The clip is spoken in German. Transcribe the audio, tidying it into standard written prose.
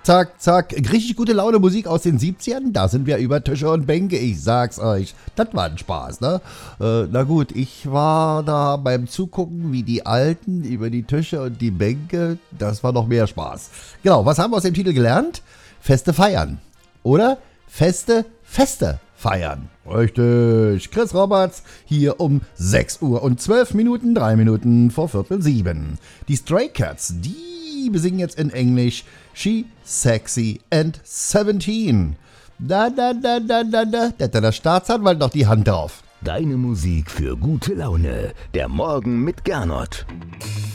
zack, zack. Richtig gute Laune Musik aus den 70ern. Da sind wir über Tische und Bänke, ich sag's euch. Das war ein Spaß, ne? Na gut, ich war da beim Zugucken, wie die Alten über die Tische und die Bänke. Das war noch mehr Spaß. Genau, was haben wir aus dem Titel gelernt? Feste feiern. Oder Feste feiern. Richtig. Chris Roberts hier um 6 Uhr und 12 Minuten, 3 Minuten vor 6:45. Die Stray Cats, die besingen jetzt in Englisch She, Sexy and 17. Da, der Staatsanwalt noch die Hand drauf. Deine Musik für gute Laune. Der Morgen mit Gernot.